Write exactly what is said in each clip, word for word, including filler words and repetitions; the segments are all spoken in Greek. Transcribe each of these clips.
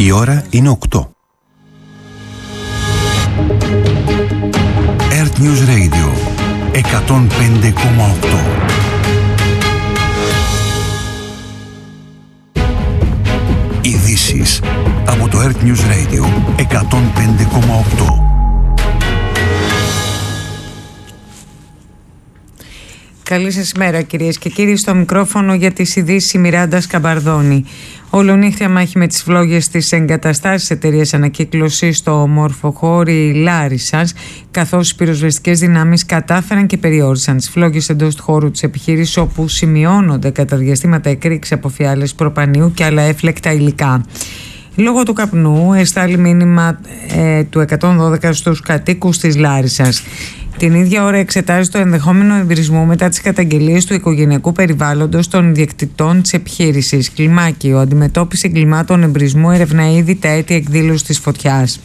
Η ώρα είναι οκτώ. Earth News Radio εκατόν πέντε κόμμα οκτώ. Ειδήσεις από το Earth News Radio εκατόν πέντε κόμμα οκτώ. Καλή σας ημέρα κυρίες και κύριοι, στο μικρόφωνο για τις ειδήσεις η Μιράντα Σκαμπαρδώνη. Ολονύχτια μάχη με τις φλόγες της εγκαταστάσεις εταιρείας ανακύκλωσης στο μορφοχώρι Λάρισσας, καθώς οι πυροσβεστικές δυνάμεις κατάφεραν και περιόρισαν τις φλόγες εντός του χώρου της επιχείρησης, όπου σημειώνονται κατά διαστήματα εκρήξη από φιάλες προπανίου και άλλα έφλεκτα υλικά. Λόγω του καπνού εστάλει μήνυμα ε, του εκατόν δώδεκα στους κατοίκους της Λάρισσας. Την ίδια ώρα εξετάζει το ενδεχόμενο εμπειρισμού μετά τις καταγγελίες του οικογενειακού περιβάλλοντος των ιδιοκτητών της επιχείρησης. Κλιμάκιο, αντιμετώπιση εγκλημάτων εμπρισμού, ερευνά ήδη τα αίτια εκδήλωσης της φωτιάς.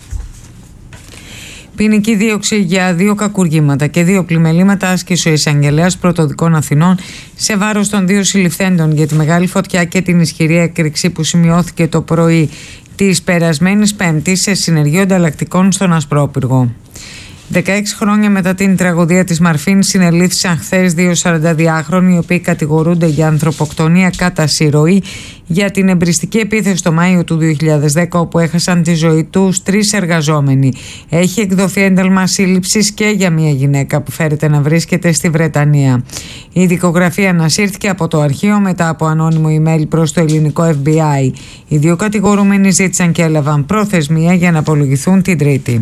Ποινική δίωξη για δύο κακουργήματα και δύο πλημελήματα άσκησε ο εισαγγελέας πρωτοδικών Αθηνών σε βάρος των δύο συλληφθέντων για τη μεγάλη φωτιά και την ισχυρή έκρηξη που σημειώθηκε το πρωί της περασμένης Πέμπτης σε συνεργείο ανταλλακτικών στον Ασπρόπυργο. δεκαέξι χρόνια μετά την τραγωδία της Μαρφίν συνελήφθησαν χθες δύο σαρανταδυάχρονοι οι οποίοι κατηγορούνται για ανθρωποκτονία κατά συρροή για την εμπριστική επίθεση το Μάιο του δύο χιλιάδες δέκα, όπου έχασαν τη ζωή τους τρεις εργαζόμενοι. Έχει εκδοθεί ένταλμα σύλληψης και για μια γυναίκα που φέρεται να βρίσκεται στη Βρετανία. Η δικογραφία ανασύρθηκε από το αρχείο μετά από ανώνυμο email προς το ελληνικό εφ μπι άι. Οι δύο κατηγορούμενοι ζήτησαν και έλαβαν προθεσμία για να απολογηθούν την Τρίτη.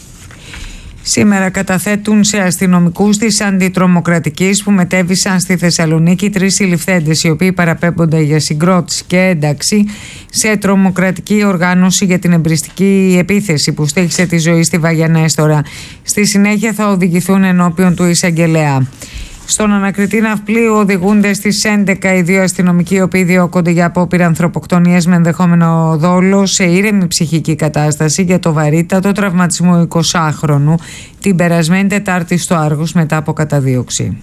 Σήμερα καταθέτουν σε αστυνομικούς της αντιτρομοκρατικής που μετέβησαν στη Θεσσαλονίκη τρεις συλληφθέντες οι οποίοι παραπέμπονται για συγκρότηση και ένταξη σε τρομοκρατική οργάνωση για την εμπριστική επίθεση που στήχησε τη ζωή στη Βαγιανέστορα. Στη συνέχεια θα οδηγηθούν ενώπιον του εισαγγελέα. Στον ανακριτή ναυπλίου οδηγούνται στις έντεκα οι δύο αστυνομικοί οι οποίοι διώκονται για απόπειρα ανθρωποκτονίας με ενδεχόμενο δόλο σε ήρεμη ψυχική κατάσταση για το βαρύτατο τραυματισμό εικοσάχρονου την περασμένη Τετάρτη στο Άργος μετά από καταδίωξη.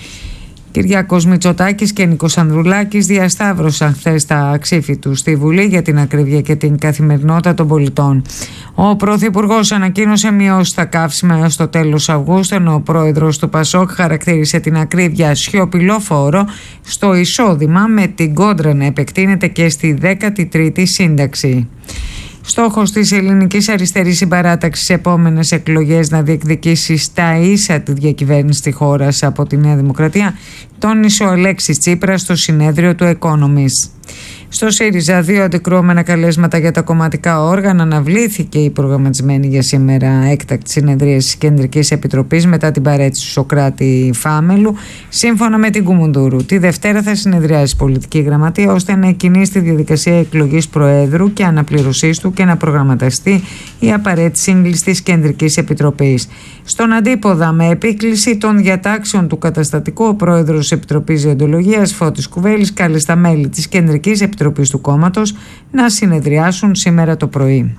Κυριάκος Μητσοτάκης και Νίκος Ανδρουλάκης διασταύρωσαν χθες τα ξύφη τους στη Βουλή για την ακρίβεια και την καθημερινότητα των πολιτών. Ο Πρωθυπουργός ανακοίνωσε μειώσει τα καύσιμα έως το τέλος Αυγούστου, ενώ ο πρόεδρος του Πασόκ χαρακτήρισε την ακρίβεια σιωπηλό φόρο στο εισόδημα, με την κόντρα να επεκτείνεται και στη δέκατη τρίτη σύνταξη. Στόχος της ελληνικής αριστερής συμπαράταξης σε επόμενες εκλογές να διεκδικήσει στα ίσα τη διακυβέρνηση της χώρας από τη Νέα Δημοκρατία, τόνισε ο Αλέξης Τσίπρας στο συνέδριο του Economist. Στο ΣΥΡΙΖΑ, δύο αντικρουόμενα καλέσματα για τα κομματικά όργανα, αναβλήθηκε η προγραμματισμένη για σήμερα έκτακτη συνεδρίαση της Κεντρικής Επιτροπής μετά την παρέτηση του Σωκράτη Φάμελου. Σύμφωνα με την Κουμουντούρου, τη Δευτέρα θα συνεδριάσει η πολιτική γραμματεία ώστε να εκκινήσει τη διαδικασία εκλογής Προέδρου και αναπληρωσής του και να προγραμματιστεί η απαραίτητη σύγκληση της Κεντρικής Επιτροπής. Στον αντίποδα, με επίκληση των διατάξεων του καταστατικού, ο πρόεδρος της Επιτροπής Διοντολογίας, Φώτης Κουβέλης, κάλεσε τα μέλη της Κεντρικής Επιτροπής του κόμματος να συνεδριάσουν σήμερα το πρωί.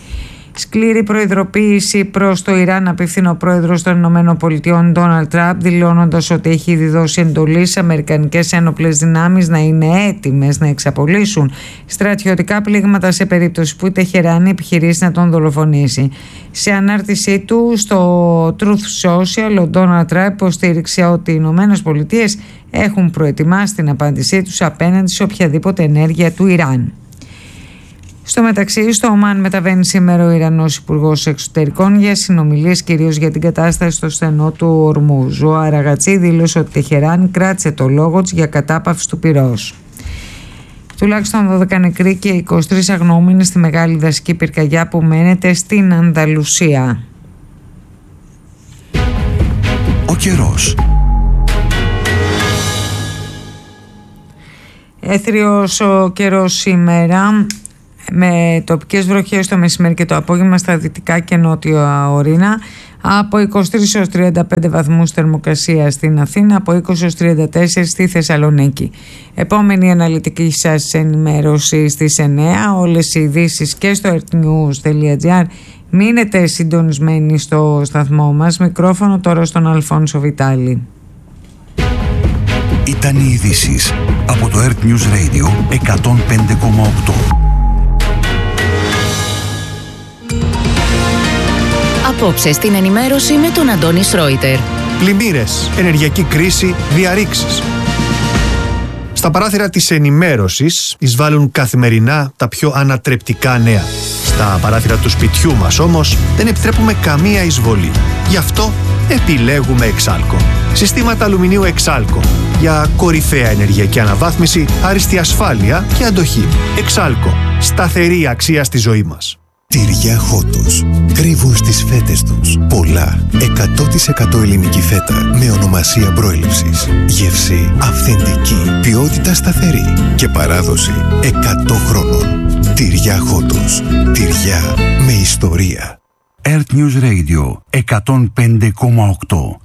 Σκληρή προειδοποίηση προς το Ιράν απίφθινε ο πρόεδρος των Ηνωμένων Πολιτειών Ντόναλντ Τραμπ, δηλώνοντας ότι έχει ήδη δώσει εντολή σε αμερικανικές ένοπλες δυνάμεις να είναι έτοιμες να εξαπολύσουν στρατιωτικά πλήγματα σε περίπτωση που η Τεχεράνη επιχειρήσει να τον δολοφονήσει. Σε ανάρτησή του στο Truth Social, ο Ντόναλντ Τραμπ υποστήριξε ότι οι Ηνωμένες Πολιτείες έχουν προετοιμάσει την απάντησή τους απέναντι σε οποιαδήποτε ενέργεια του Ιράν. Στο μεταξύ, στο Ομάν μεταβαίνει σήμερα ο Ιρανός Υπουργός Εξωτερικών για συνομιλίες κυρίως για την κατάσταση στο στενό του Ορμούζ. Ο Αραγατσί δήλωσε ότι η Τεχεράνη κράτησε το λόγο της για κατάπαυση του πυρός. Τουλάχιστον δώδεκα νεκροί και είκοσι τρεις αγνοούμενοι στη μεγάλη δασική πυρκαγιά που μένεται στην Ανδαλουσία. Ο καιρός. Έθριος ο καιρός σήμερα, με τοπικές βροχές το μεσημέρι και το απόγευμα στα δυτικά και νότια ορεινά, από είκοσι τρεις έως τριάντα πέντε βαθμούς θερμοκρασία στην Αθήνα, από είκοσι έως τριάντα τέσσερα στη Θεσσαλονίκη. Επόμενη αναλυτική σας ενημέρωση στις εννέα. Όλες οι ειδήσεις και στο earthnews τελεία gr. Μείνετε συντονισμένοι στο σταθμό μας. Μικρόφωνο τώρα στον Αλφόνσο Βιτάλη. Ήταν οι ειδήσεις από το Earth News Radio εκατόν πέντε κόμμα οκτώ. απόψε στην ενημέρωση με τον Αντώνη Σρόιτερ. Πλημμύρες, ενεργειακή κρίση, διαρρήξεις. Στα παράθυρα της ενημέρωσης εισβάλλουν καθημερινά τα πιο ανατρεπτικά νέα. Στα παράθυρα του σπιτιού μας όμως δεν επιτρέπουμε καμία εισβολή. Γι' αυτό επιλέγουμε Εξάλκο. Συστήματα αλουμινίου Εξάλκο για κορυφαία ενεργειακή αναβάθμιση, άριστη ασφάλεια και αντοχή. Εξάλκο. Σταθερή αξία στη ζωή μας. Τυριά Χότος. Κρύβουν στις φέτες τους πολλά εκατό τοις εκατό ελληνική φέτα με ονομασία προέλευσης. Γεύση αυθεντική, ποιότητα σταθερή και παράδοση εκατό χρόνων. Τυριά Χότος. Τυριά με ιστορία. Earth News Radio εκατόν πέντε κόμμα οκτώ.